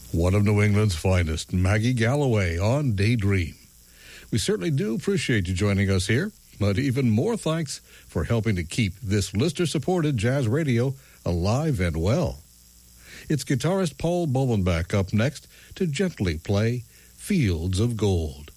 One of New England's finest, Maggie Galloway on Daydream. We certainly do appreciate you joining us here, but even more thanks for helping to keep this listener-supported jazz radio alive and well. It's guitarist Paul Bolenbach up next to gently play Fields of Gold.